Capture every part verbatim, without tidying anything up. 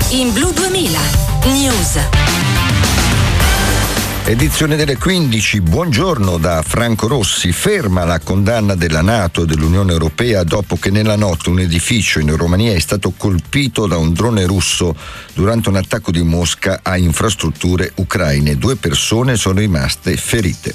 in Blu duemila News. Edizione delle quindici, buongiorno da Franco Rossi. Ferma la condanna della NATO e dell'Unione Europea dopo che nella notte un edificio in Romania è stato colpito da un drone russo durante un attacco di Mosca a infrastrutture ucraine. Due persone sono rimaste ferite.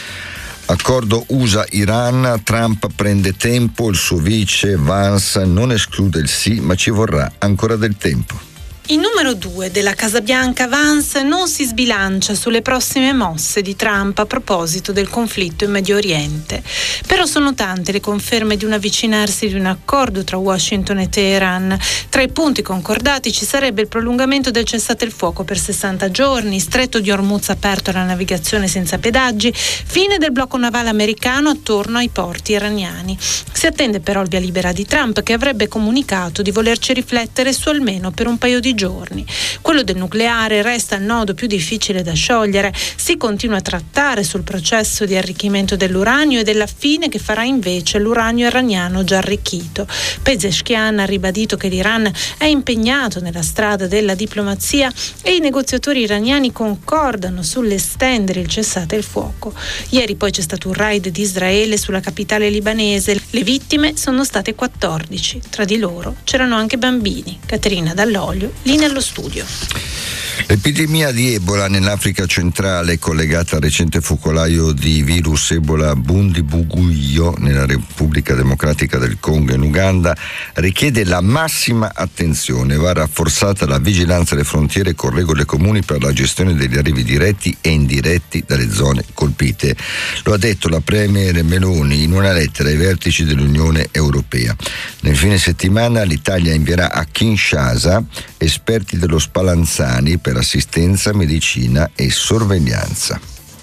Accordo U S A-Iran, Trump prende tempo, il suo vice Vance non esclude il sì, ma ci vorrà ancora del tempo. Il numero due della Casa Bianca, Vance, non si sbilancia sulle prossime mosse di Trump a proposito del conflitto in Medio Oriente. Però sono tante le conferme di un avvicinarsi di un accordo tra Washington e Teheran. Tra i punti concordati ci sarebbe il prolungamento del cessate il fuoco per sessanta giorni, stretto di Hormuz aperto alla navigazione senza pedaggi, fine del blocco navale americano attorno ai porti iraniani. Si attende però il via libera di Trump, che avrebbe comunicato di volerci riflettere su almeno per un paio di giorni. Quello del nucleare resta il nodo più difficile da sciogliere. Si continua a trattare sul processo di arricchimento dell'uranio e della fine che farà invece l'uranio iraniano già arricchito. Pezeshkian ha ribadito che l'Iran è impegnato nella strada della diplomazia e i negoziatori iraniani concordano sull'estendere il cessate il fuoco. Ieri poi c'è stato un raid di Israele sulla capitale libanese. Le vittime sono state quattordici. Tra di loro c'erano anche bambini. Caterina Dall'Olio, lì nello studio. L'epidemia di Ebola nell'Africa centrale, collegata al recente focolaio di virus Ebola a Bundibugyo nella Repubblica Democratica del Congo in Uganda, richiede la massima attenzione. Va rafforzata la vigilanza alle frontiere con regole comuni per la gestione degli arrivi diretti e indiretti dalle zone colpite. Lo ha detto la Premier Meloni in una lettera ai vertici dell'Unione Europea. Nel fine settimana l'Italia invierà a Kinshasa esperti dello Spallanzani per assistenza, medicina e sorveglianza.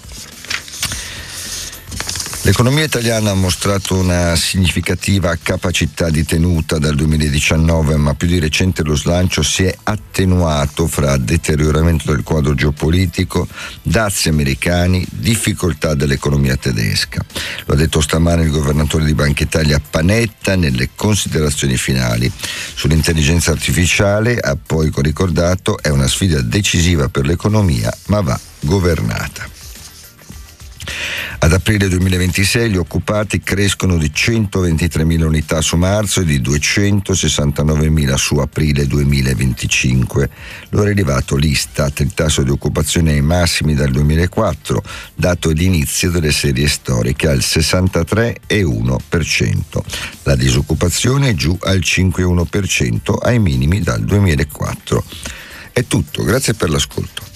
L'economia italiana ha mostrato una significativa capacità di tenuta dal duemiladiciannove, ma più di recente lo slancio si è attenuato fra deterioramento del quadro geopolitico, dazi americani, difficoltà dell'economia tedesca. Lo ha detto stamane il governatore di Banca Italia Panetta nelle considerazioni finali. Sull'intelligenza artificiale ha poi ricordato è una sfida decisiva per l'economia, ma va governata. Ad aprile duemilaventisei gli occupati crescono di centoventitremila unità su marzo e di duecentosessantanovemila su aprile duemilaventicinque. Lo ha rilevato l'Istat, il tasso di occupazione ai massimi dal duemilaquattro, dato di inizio delle serie storiche al sessantatré virgola uno per cento. La disoccupazione è giù al cinque virgola uno per cento ai minimi dal duemilaquattro. È tutto, grazie per l'ascolto.